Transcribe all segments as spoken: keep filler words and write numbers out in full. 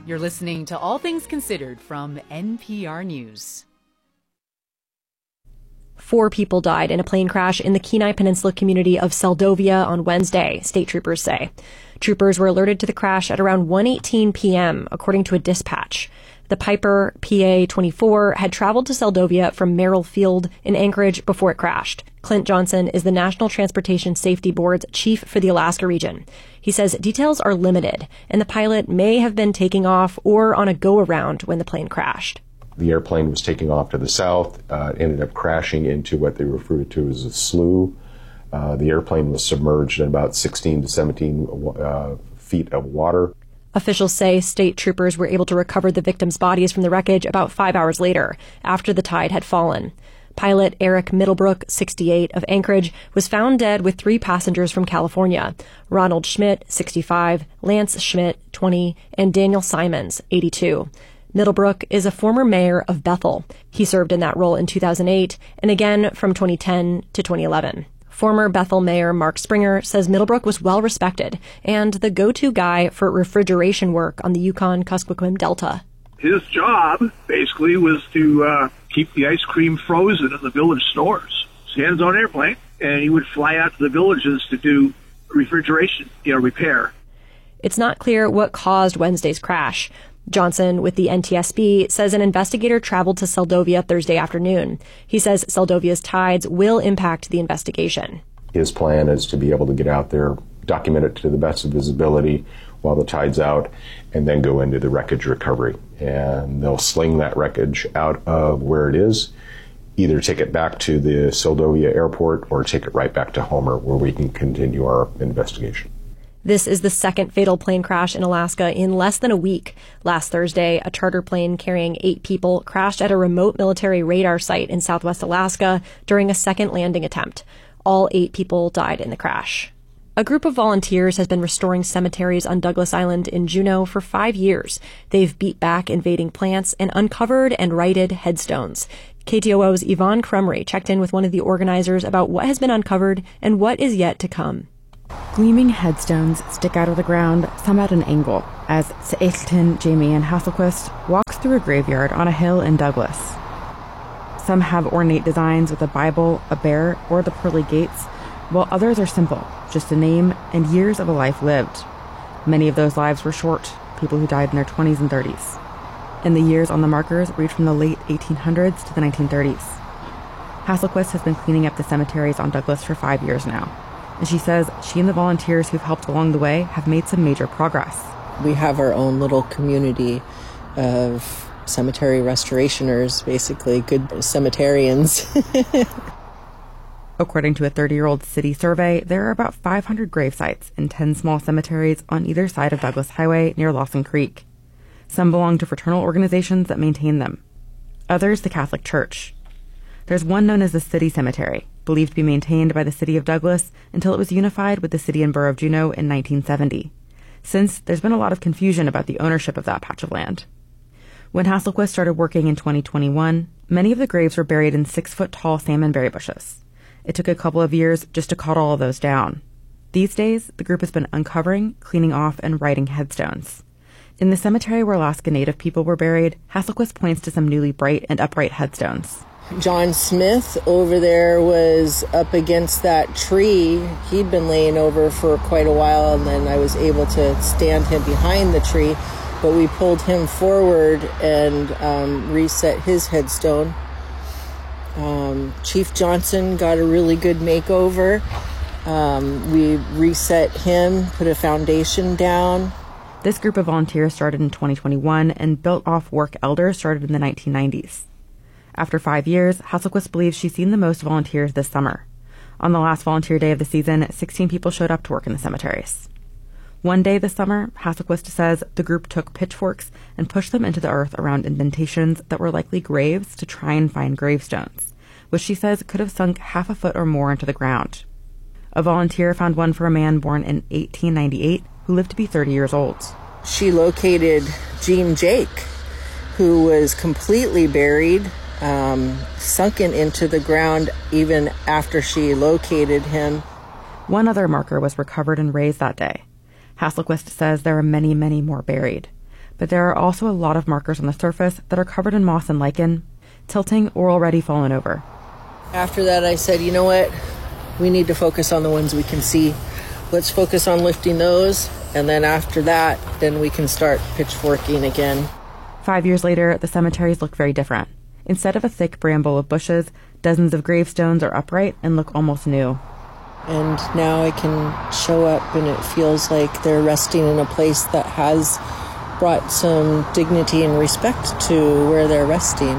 You're listening to All Things Considered from N P R News. Four people died in a plane crash in the Kenai Peninsula community of Seldovia on Wednesday, state troopers say. Troopers were alerted to the crash at around one eighteen p.m., according to a dispatch. The Piper P A twenty-four had traveled to Seldovia from Merrill Field in Anchorage before it crashed. Clint Johnson is the National Transportation Safety Board's chief for the Alaska region. He says details are limited, and the pilot may have been taking off or on a go-around when the plane crashed. The airplane was taking off to the south, uh, ended up crashing into what they referred to as a slough. Uh, the airplane was submerged in about sixteen to seventeen uh, feet of water. Officials say state troopers were able to recover the victims' bodies from the wreckage about five hours later, after the tide had fallen. Pilot Eric Middlebrook, sixty-eight, of Anchorage, was found dead with three passengers from California: Ronald Schmidt, sixty-five, Lance Schmidt, twenty, and Daniel Simons, eighty-two. Middlebrook is a former mayor of Bethel. He served in that role in two thousand eight and again from twenty ten to twenty eleven. Former Bethel Mayor Mark Springer says Middlebrook was well respected and the go-to guy for refrigeration work on the Yukon-Kuskokwim Delta. His job, basically, was to uh, keep the ice cream frozen in the village stores. So he had his own airplane, and he would fly out to the villages to do refrigeration, you know, repair. It's not clear what caused Wednesday's crash. Johnson, with the N T S B, says an investigator traveled to Seldovia Thursday afternoon. He says Seldovia's tides will impact the investigation. His plan is to be able to get out there, document it to the best of his ability while the tide's out, and then go into the wreckage recovery. And they'll sling that wreckage out of where it is, either take it back to the Seldovia airport or take it right back to Homer, where we can continue our investigation. This is the second fatal plane crash in Alaska in less than a week. Last Thursday, a charter plane carrying eight people crashed at a remote military radar site in southwest Alaska during a second landing attempt. All eight people died in the crash. A group of volunteers has been restoring cemeteries on Douglas Island in Juneau for five years. They've beat back invading plants and uncovered and righted headstones. K T O O's Yvonne Crumry checked in with one of the organizers about what has been uncovered and what is yet to come. Gleaming headstones stick out of the ground, some at an angle, as Se'etlton Jamie Ann Hasselquist walks through a graveyard on a hill in Douglas. Some have ornate designs with a Bible, a bear, or the pearly gates, while others are simple, just a name and years of a life lived. Many of those lives were short, people who died in their twenties and thirties. And the years on the markers reach from the late eighteen hundreds to the nineteen thirties. Hasselquist has been cleaning up the cemeteries on Douglas for five years now. And she says she and the volunteers who've helped along the way have made some major progress. We have our own little community of cemetery restorationers, basically good cemeterians. According to a thirty-year-old city survey, there are about five hundred grave sites in ten small cemeteries on either side of Douglas Highway near Lawson Creek. Some belong to fraternal organizations that maintain them. Others, the Catholic Church. There's one known as the City Cemetery, believed to be maintained by the city of Douglas until it was unified with the city and borough of Juneau in nineteen seventy. Since, there's been a lot of confusion about the ownership of that patch of land. When Hasselquist started working in twenty twenty-one, many of the graves were buried in six-foot-tall salmonberry bushes. It took a couple of years just to cut all of those down. These days, the group has been uncovering, cleaning off, and writing headstones. In the cemetery where Alaska Native people were buried, Hasselquist points to some newly bright and upright headstones. John Smith over there was up against that tree. He'd been laying over for quite a while, and then I was able to stand him behind the tree. But we pulled him forward and um, reset his headstone. Um, Chief Johnson got a really good makeover. Um, we reset him, put a foundation down. This group of volunteers started in twenty twenty-one and built off work elders started in the nineteen nineties. After five years, Hasselquist believes she's seen the most volunteers this summer. On the last volunteer day of the season, sixteen people showed up to work in the cemeteries. One day this summer, Hasselquist says the group took pitchforks and pushed them into the earth around indentations that were likely graves to try and find gravestones, which she says could have sunk half a foot or more into the ground. A volunteer found one for a man born in eighteen ninety-eight who lived to be thirty years old. She located Gene Jake, who was completely buried, um, sunken into the ground even after she located him. One other marker was recovered and raised that day. Hasselquist says there are many, many more buried. But there are also a lot of markers on the surface that are covered in moss and lichen, tilting or already fallen over. After that, I said, you know what? We need to focus on the ones we can see. Let's focus on lifting those, and then after that, then we can start pitchforking again. Five years later, the cemeteries look very different. Instead of a thick bramble of bushes, dozens of gravestones are upright and look almost new. And now I can show up and it feels like they're resting in a place that has brought some dignity and respect to where they're resting.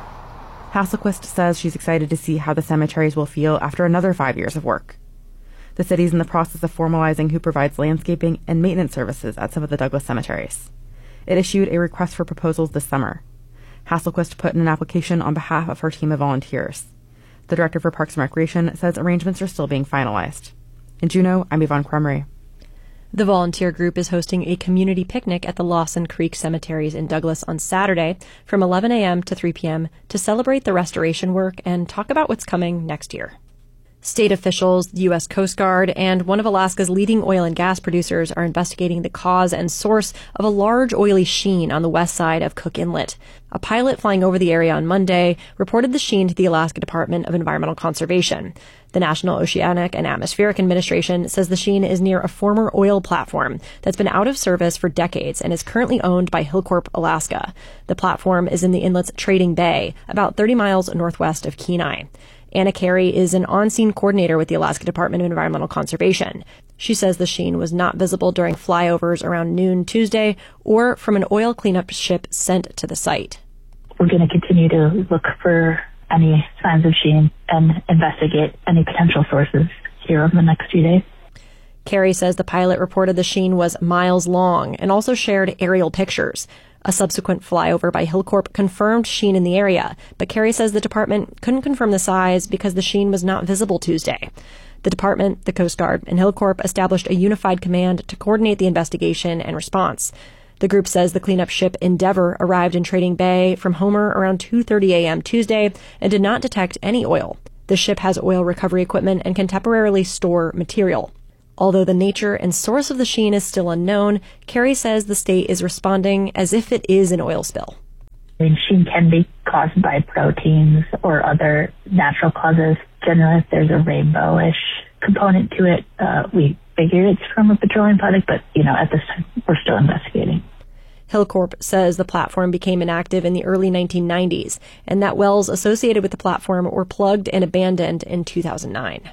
Hasselquist says she's excited to see how the cemeteries will feel after another five years of work. The city's in the process of formalizing who provides landscaping and maintenance services at some of the Douglas cemeteries. It issued a request for proposals this summer. Hasselquist put in an application on behalf of her team of volunteers. The director for Parks and Recreation says arrangements are still being finalized. In Juneau, I'm Yvonne Crumry. The volunteer group is hosting a community picnic at the Lawson Creek Cemeteries in Douglas on Saturday from eleven a.m. to three p.m. to celebrate the restoration work and talk about what's coming next year. State officials, the U S Coast Guard, and one of Alaska's leading oil and gas producers are investigating the cause and source of a large oily sheen on the west side of Cook Inlet. A pilot flying over the area on Monday reported the sheen to the Alaska Department of Environmental Conservation. The National Oceanic and Atmospheric Administration says the sheen is near a former oil platform that's been out of service for decades and is currently owned by Hilcorp Alaska. The platform is in the inlet's Trading Bay, about thirty miles northwest of Kenai. Anna Carey is an on-scene coordinator with the Alaska Department of Environmental Conservation. She says the sheen was not visible during flyovers around noon Tuesday or from an oil cleanup ship sent to the site. We're going to continue to look for any signs of sheen and investigate any potential sources here over the next few days. Carey says the pilot reported the sheen was miles long and also shared aerial pictures. A subsequent flyover by Hilcorp confirmed sheen in the area, but Carey says the department couldn't confirm the size because the sheen was not visible Tuesday. The department, the Coast Guard, and Hilcorp established a unified command to coordinate the investigation and response. The group says the cleanup ship Endeavour arrived in Trading Bay from Homer around two thirty a.m. Tuesday and did not detect any oil. The ship has oil recovery equipment and can temporarily store material. Although the nature and source of the sheen is still unknown, Carey says the state is responding as if it is an oil spill. I mean, sheen can be caused by proteins or other natural causes. Generally, if there's a rainbowish component to it, uh, we figure it's from a petroleum product, but, you know, at this time, we're still investigating. Hilcorp says the platform became inactive in the early nineteen nineties, and that wells associated with the platform were plugged and abandoned in two thousand nine.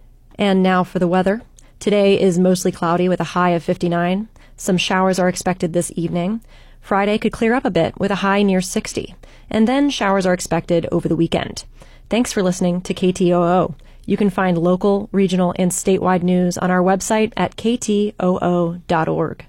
And now for the weather. Today is mostly cloudy with a high of fifty-nine. Some showers are expected this evening. Friday could clear up a bit with a high near sixty. And then showers are expected over the weekend. Thanks for listening to K T O O. You can find local, regional, and statewide news on our website at k t o o dot org.